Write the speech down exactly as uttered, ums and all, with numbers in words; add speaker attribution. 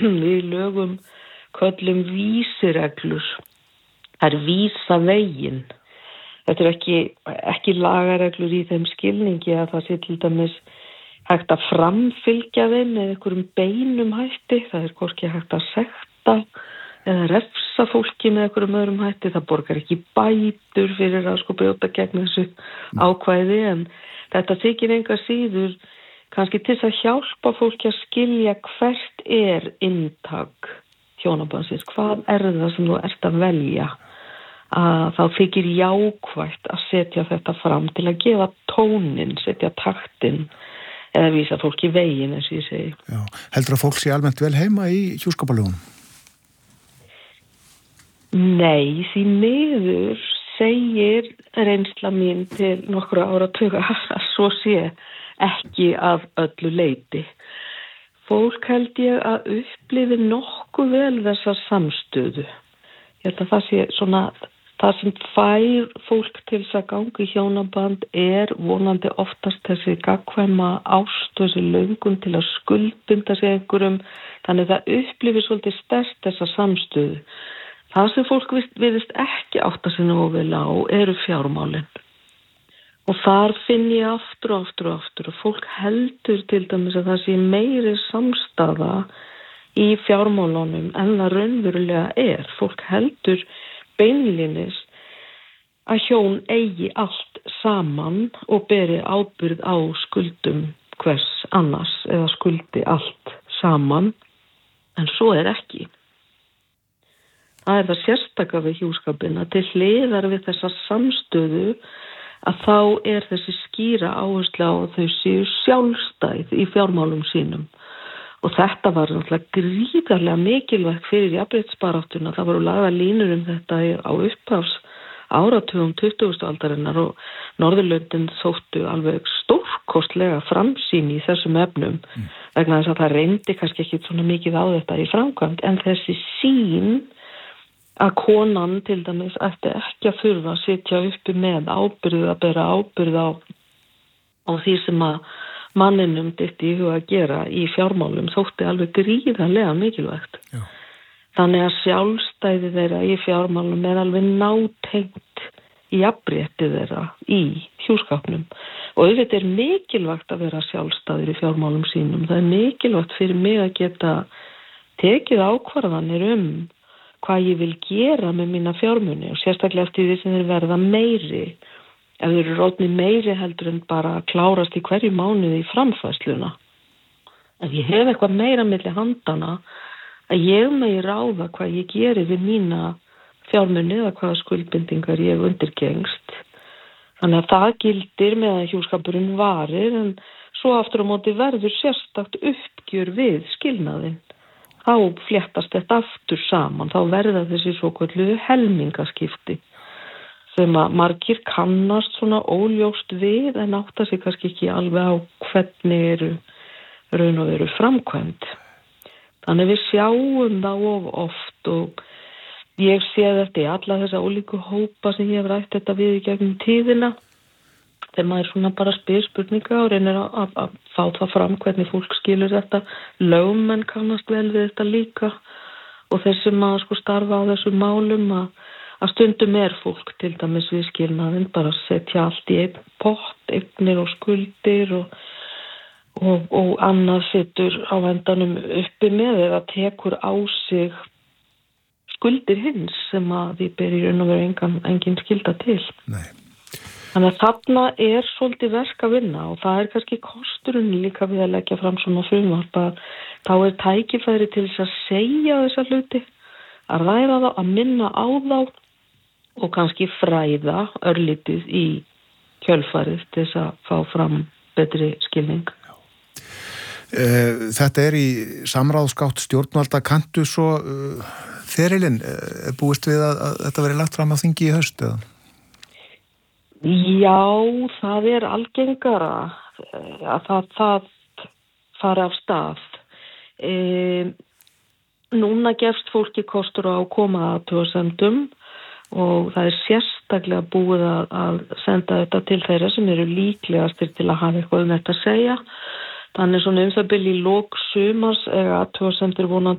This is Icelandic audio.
Speaker 1: við lögum köllum vísireglur. Það er vísa veginn. Þetta er ekki, ekki lagareglur í þeim skilningi að það sé til dæmis hægt að framfylgja þeim með einhverjum beinum hætti. Það er hvorki hægt að sekta eða refsa fólki með einhverjum öðrum hætti. Það borgar ekki bætur fyrir að sko brjóta gegn þessu ákvæði, en þetta þykir enga síður kannski til að hjálpa fólki að skilja hvert er inntak hjónabandsins. Hvað er það sem þú ert að velja? Að þá þykir jákvætt að setja þetta fram til að gefa tónin, setja taktinn eða vísa fólki veginn, eins og ég segi.
Speaker 2: Já. Heldur að fólk sé almennt vel heima í hjúskaparlögum?
Speaker 1: Nei, því miður segir reynsla mín til nokkra áratuga að svo sé ekki af öllu leyti. Fólk held ég að upplifi nokkuð vel þessa samstöðu. Ég held að það sé svona, það sem fær fólk til þess að ganga í hjónaband er vonandi oftast þessi gagnkvæma ást, þessi löngun til að skuldbinda sig einhverjum, þannig það upplifi svolítið sterkt þessa samstöðu. Það sem fólk virðist ekki átta sig nógu vel á eru fjármálin. Og þar finn ég aftur og aftur og aftur og fólk heldur til dæmis að það sé meiri samstaða í fjármálunum en það raunverulega er. Fólk heldur beinlínis að hjón eigi allt saman og beri ábyrgð á skuldum hvers annars eða skuldi allt saman, en svo er ekki. Það er það sérstaka við hjúskapinn að til hliðar við þessa samstöðu að þá er þessi skýra áhersla á að þau séu sjálfstæð í fjármálum sínum. Og þetta var náttúrulega gríðarlega mikilvægt fyrir jafnréttisbaráttuna. Það voru lagðar línur um þetta á upphafs áratugum tuttugustu aldarinnar og Norðurlöndin þóttu alveg stórkostlega framsýn í þessum efnum mm. vegna þess að það reyndi kannski ekki svona mikið á þetta í framkvæmd, en þessi sýn að konan til dæmis ætti ekki að þurfa að sitja uppi með ábyrgð að bera ábyrgð á, á því sem að manninum dytti í huga að gera í fjármálum þótti alveg gríðarlega mikilvægt. Já. Þannig að sjálfstæði þeirra í fjármálum er alveg nátengt jafnrétti þeirra í hjúskapnum. Og auðvitað er mikilvægt að vera sjálfstæður í fjármálum sínum. Það er mikilvægt fyrir mig að geta tekið ákvarðanir um hvað ég vil gera með mína fjármuni og sérstaklega eftir því sem þeir verða meiri. Ef þeir eru rótni meiri heldur en bara klárast í hverju mánuði í framfæsluna. Ef ég hef eitthvað meira milli handana, að ég megi ráða hvað ég geri við mína fjármuni eða hvaða skuldbindingar ég undirgengst. Þannig að það gildir með að hjúskapurinn varir, en svo aftur á móti verður sérstakt uppgjör við skilnaðinn. Þá fléttast þetta aftur saman, þá verða þessi svokölluðu helmingaskipti sem að margir kannast svona óljóst við en átta sig kannski ekki alveg á hvernig eru raun og veru framkvæmd. Þannig við sjáum það of oft og ég sé þetta í alla þessa ólíku hópa sem ég hef rætt þetta við í gegnum tíðina. Þegar maður svona bara spyr spurninga og reynir að, að, að fá það fram hvernig fólk skilur þetta. Lögmenn kannast vel við þetta líka og þeir sem að sko starfa á þessum málum að, að stundum er fólk til dæmis við skilnaðinn bara setja allt í einn pott, eignir og skuldir og, og, og annað setur á endanum uppi með eða tekur á sig skuldir hins sem að því ber í raun og veru engan, engin skylda til.
Speaker 2: Nei.
Speaker 1: Þannig að þarna er svolítið verk að vinna og það er kannski kosturinn líka við að leggja fram svona frumvarp að þá er tækifæri til þess að segja þessa hluti, að ræða þá, að minna á þá og kannski fræða örlítið í kjölfarið til þess að fá fram betri skilning.
Speaker 2: Þetta er í samráðsgátt stjórnvalda. Kanntu svo uh, ferilinn, uh, búist við að, að þetta veri lagt fram á þingi í haust eða?
Speaker 1: Já, það er algengara að það, það fara af stað. E, núna gefst fólki kostur á að koma að athugasemdum og það er sérstaklega búið að, að senda þetta til þeirra sem eru líklegastir til að hafa eitthvað um þetta að segja. Þannig svona um það byrja í lok sumars eða athugasemdir vonandi